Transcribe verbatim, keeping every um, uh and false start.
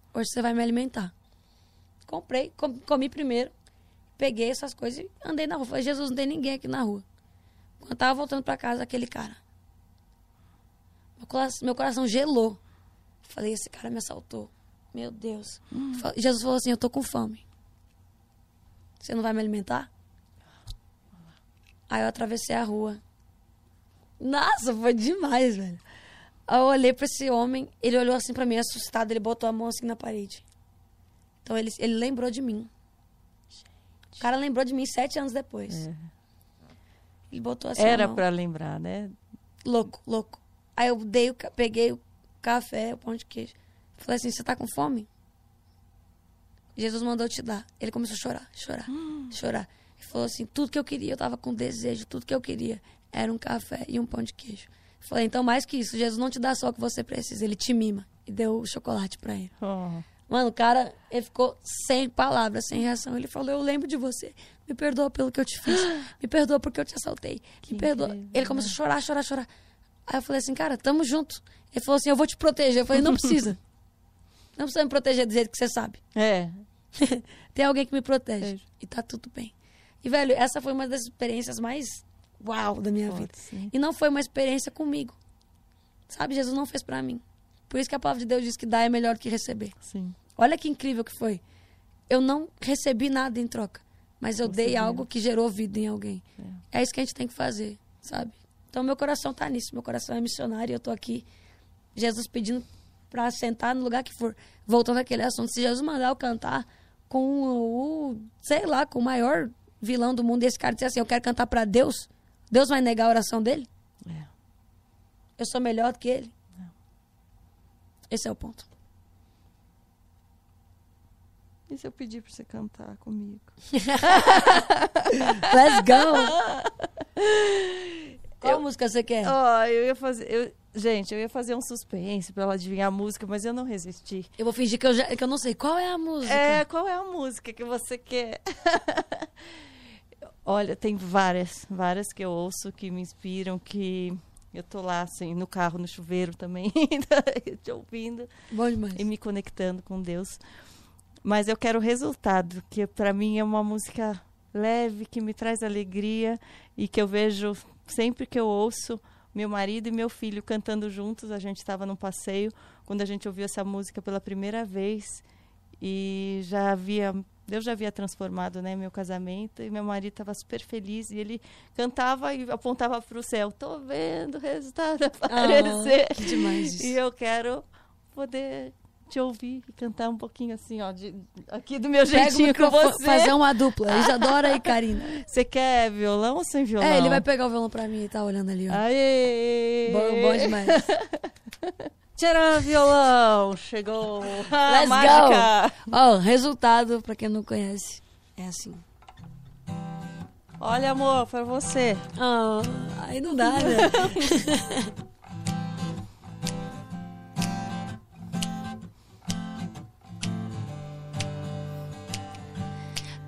hoje você vai me alimentar. Comprei, com, comi primeiro, peguei essas coisas e andei na rua. Falei, Jesus, não tem ninguém aqui na rua. Quando eu tava voltando pra casa, aquele cara. Meu coração, meu coração gelou. Falei, esse cara me assaltou. Meu Deus. Hum. Jesus falou assim, eu tô com fome. Você não vai me alimentar? Aí eu atravessei a rua. Nossa, foi demais, velho. Aí eu olhei pra esse homem, ele olhou assim pra mim, assustado, ele botou a mão assim na parede. Então ele, ele lembrou de mim. Gente. O cara lembrou de mim sete anos depois. É. Ele botou assim Era a mão. Pra lembrar, né? Louco, louco. Aí eu dei, o, peguei o café, o pão de queijo. Falei assim, você tá com fome? Jesus mandou te dar. Ele começou a chorar, chorar, hum. chorar. Ele falou assim, tudo que eu queria, eu tava com desejo, tudo que eu queria era um café e um pão de queijo. Eu falei, então mais que isso, Jesus não te dá só o que você precisa, ele te mima. E deu o chocolate pra ele. Oh. Mano, o cara, ele ficou sem palavras, sem reação. Ele falou, eu lembro de você. Me perdoa pelo que eu te fiz. Me perdoa porque eu te assaltei. Que Me perdoa. incrível. Ele começou a chorar, chorar, chorar. Aí eu falei assim, cara, tamo junto. Ele falou assim, eu vou te proteger. Eu falei, não precisa. Não precisa me proteger do jeito que você sabe. É. Tem alguém que me protege. É. E tá tudo bem. E, velho, essa foi uma das experiências mais uau da minha Pode, vida. Sim. E não foi uma experiência comigo. Sabe, Jesus não fez pra mim. Por isso que a palavra de Deus diz que dar é melhor do que receber. Sim. Olha que incrível que foi. Eu não recebi nada em troca. Mas eu Você dei viu. algo que gerou vida em alguém. É. é isso que a gente tem que fazer, sabe? Então, meu coração tá nisso. Meu coração é missionário e eu tô aqui. Jesus pedindo pra sentar no lugar que for. Voltando àquele assunto. Se Jesus mandar eu cantar com o, sei lá, com o maior vilão do mundo, e esse cara disser assim, eu quero cantar pra Deus, Deus vai negar a oração dele? É. Eu sou melhor do que ele? É. Esse é o ponto. E se eu pedir pra você cantar comigo? Let's go! Qual eu, música você quer? Ó, oh, eu ia fazer... Eu, gente, eu ia fazer um suspense pra ela adivinhar a música, mas eu não resisti. Eu vou fingir que eu, já, que eu não sei. Qual é a música? É, qual é a música que você quer? Olha, tem várias, várias que eu ouço, que me inspiram, que eu tô lá, assim, no carro, no chuveiro também, te ouvindo. Bom demais. E me conectando com Deus. Mas eu quero o resultado, que pra mim é uma música leve, que me traz alegria e que eu vejo sempre que eu ouço meu marido e meu filho cantando juntos. A gente estava num passeio quando a gente ouviu essa música pela primeira vez e já havia, Deus já havia transformado, né, meu casamento, e meu marido estava super feliz e ele cantava e apontava para o céu, tô vendo o resultado aparecer. Oh, que demais isso. E eu quero poder te ouvir e cantar um pouquinho assim, ó, de, aqui do meu jeitinho com você. Fazer uma dupla. Isadora e Karina. Você quer violão ou sem violão? É, ele vai pegar o violão pra mim e tá olhando ali, ó. Aê! Bom, bom demais. Tcharam, violão! Chegou a Let's mágica! Go! Ó, resultado, pra quem não conhece, é assim. Olha, amor, pra você. Ah, aí não dá, né?